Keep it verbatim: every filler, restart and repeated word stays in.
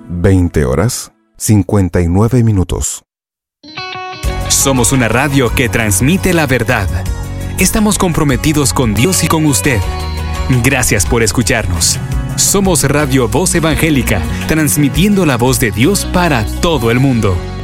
veinte horas, cincuenta y nueve minutos. Somos una radio que transmite la verdad. Estamos comprometidos con Dios y con usted. Gracias por escucharnos. Somos Radio Voz Evangélica, transmitiendo la voz de Dios para todo el mundo.